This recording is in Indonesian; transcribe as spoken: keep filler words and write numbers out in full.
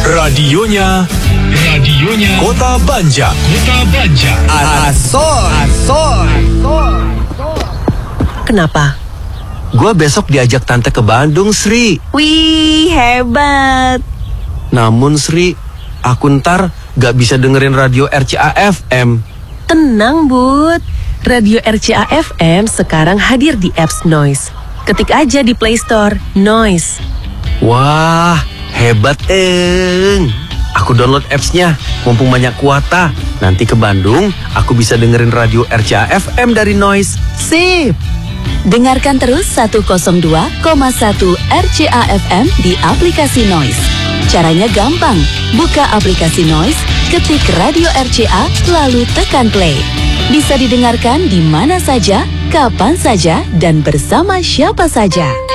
Radionya, radionya Kota Banjar. Kota Banjar. Asol, asol. Kenapa? Gua besok diajak tante ke Bandung, Sri. Wih, hebat. Namun, Sri, aku ntar gak bisa dengerin radio R C A F M. Tenang, Bud. Radio R C A F M sekarang hadir di apps Noise. Ketik aja di Play Store, Noise. Wah, hebat, Eng. Aku download apps-nya, mumpung banyak kuota. Nanti ke Bandung, aku bisa dengerin radio R C A F M dari Noise. Sip! Dengarkan terus seratus dua koma satu R C A F M di aplikasi Noise. Caranya gampang. Buka aplikasi Noise, ketik radio R C A, lalu tekan play. Bisa didengarkan di mana saja, kapan saja, dan bersama siapa saja.